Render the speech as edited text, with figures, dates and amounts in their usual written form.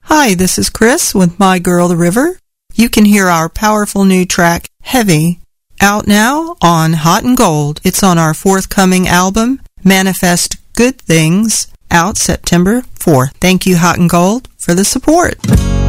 Hi, this is Chris with My Girl the River. You can hear our powerful new track, Heavy, out now on Hot and Gold. It's on our forthcoming album, Manifest Good Things, out September 4th. Thank you, Hot and Gold, for the support.